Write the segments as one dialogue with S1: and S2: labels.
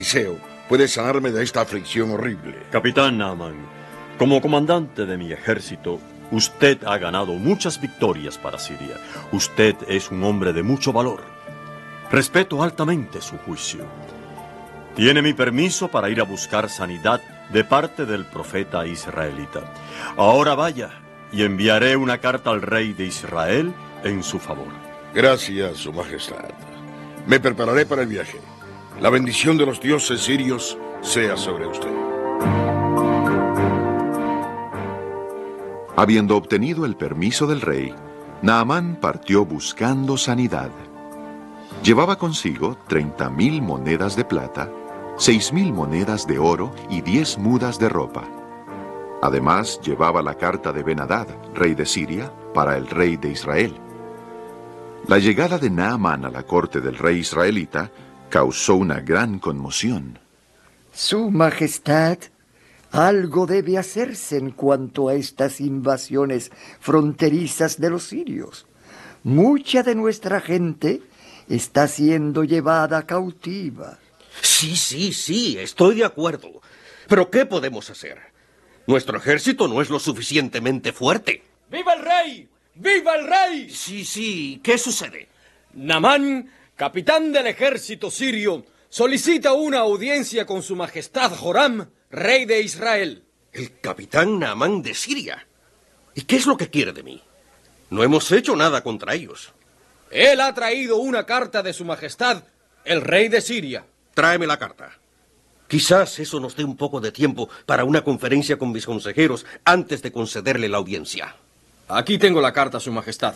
S1: Eliseo, puede sanarme de esta aflicción horrible.
S2: Capitán Naamán, como comandante de mi ejército, usted ha ganado muchas victorias para Siria. Usted es un hombre de mucho valor. Respeto altamente su juicio. Tiene mi permiso para ir a buscar sanidad de parte del profeta israelita. Ahora vaya y enviaré una carta al rey de Israel en su favor.
S1: Gracias, Su Majestad. Me prepararé para el viaje. La bendición de los dioses sirios sea sobre usted.
S3: Habiendo obtenido el permiso del rey, Naamán partió buscando sanidad. Llevaba consigo 30,000 monedas de plata, 6,000 monedas de oro y 10 mudas de ropa. Además, llevaba la carta de Ben-Hadad, rey de Siria, para el rey de Israel. La llegada de Naamán a la corte del rey israelita causó una gran conmoción.
S4: Su Majestad, algo debe hacerse en cuanto a estas invasiones fronterizas de los sirios. Mucha de nuestra gente está siendo llevada cautiva.
S5: Sí, estoy de acuerdo. Pero ¿qué podemos hacer? Nuestro ejército no es lo suficientemente fuerte.
S6: ¡Viva el rey! ¡Viva el rey!
S5: Sí, ¿qué sucede?
S6: Naamán, capitán del ejército sirio, solicita una audiencia con su majestad Joram, rey de Israel.
S5: El capitán Naamán de Siria. ¿Y qué es lo que quiere de mí? No hemos hecho nada contra ellos.
S6: Él ha traído una carta de su majestad, el rey de Siria.
S5: Tráeme la carta. Quizás eso nos dé un poco de tiempo para una conferencia con mis consejeros antes de concederle la audiencia.
S6: Aquí tengo la carta, su majestad.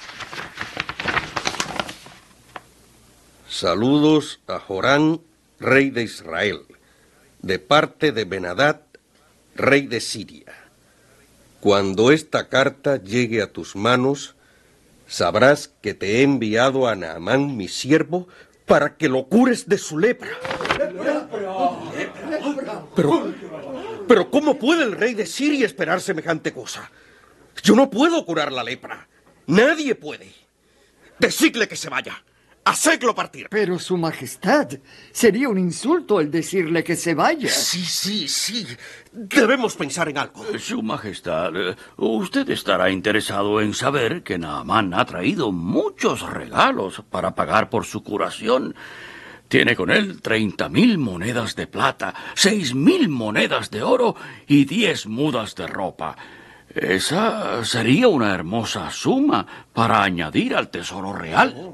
S5: Saludos a Joram, rey de Israel, de parte de Ben-Hadad, rey de Siria. Cuando esta carta llegue a tus manos, sabrás que te he enviado a Naamán, mi siervo, para que lo cures de su lepra. Pero ¿cómo puede el rey de Siria esperar semejante cosa? Yo no puedo curar la lepra. Nadie puede. Decidle que se vaya. Hacedlo partir.
S4: Pero, Su Majestad, sería un insulto el decirle que se vaya.
S5: Sí. Debemos pensar en algo.
S7: Su Majestad, usted estará interesado en saber que Naamán ha traído muchos regalos para pagar por su curación. Tiene con él 30,000 monedas de plata, 6,000 monedas de oro y 10 mudas de ropa. Esa sería una hermosa suma para añadir al tesoro real.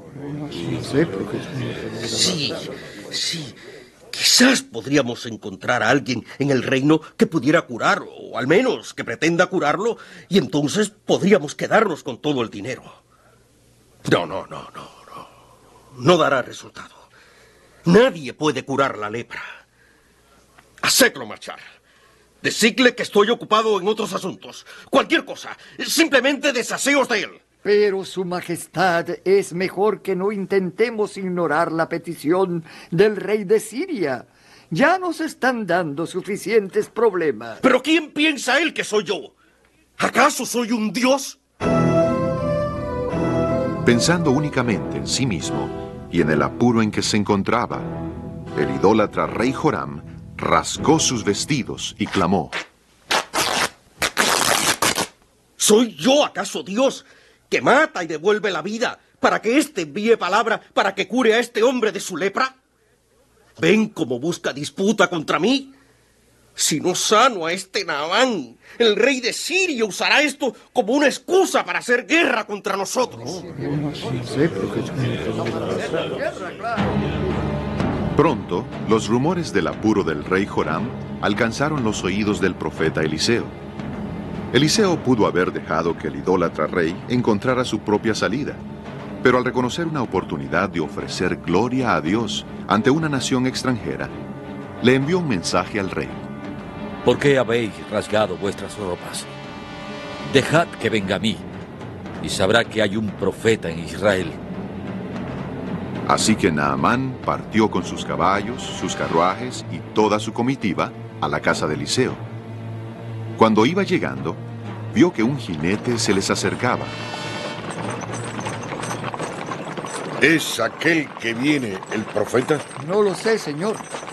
S5: Sí. Quizás podríamos encontrar a alguien en el reino que pudiera curar, o al menos que pretenda curarlo, y entonces podríamos quedarnos con todo el dinero. No. No dará resultado. Nadie puede curar la lepra. Hacedlo marchar. Decidle que estoy ocupado en otros asuntos. Cualquier cosa. Simplemente deshaceos de él.
S4: Pero, Su Majestad, es mejor que no intentemos ignorar la petición del rey de Siria. Ya nos están dando suficientes problemas.
S5: ¿Pero quién piensa él que soy yo? ¿Acaso soy un dios?
S3: Pensando únicamente en sí mismo y en el apuro en que se encontraba, el idólatra rey Joram rasgó sus vestidos y clamó:
S5: ¿Soy yo acaso Dios que mata y devuelve la vida para que éste envíe palabra para que cure a este hombre de su lepra? ¿Ven cómo busca disputa contra mí? Si no sano a este Naamán, el rey de Siria usará esto como una excusa para hacer guerra contra nosotros.
S3: Pronto, los rumores del apuro del rey Joram alcanzaron los oídos del profeta Eliseo. Eliseo pudo haber dejado que el idólatra rey encontrara su propia salida, pero al reconocer una oportunidad de ofrecer gloria a Dios ante una nación extranjera, le envió un mensaje al rey.
S8: ¿Por qué habéis rasgado vuestras ropas? Dejad que venga a mí, y sabrá que hay un profeta en Israel.
S3: Así que Naamán partió con sus caballos, sus carruajes y toda su comitiva a la casa de Eliseo. Cuando iba llegando, vio que un jinete se les acercaba.
S1: ¿Es aquel que viene el profeta?
S4: No lo sé, señor.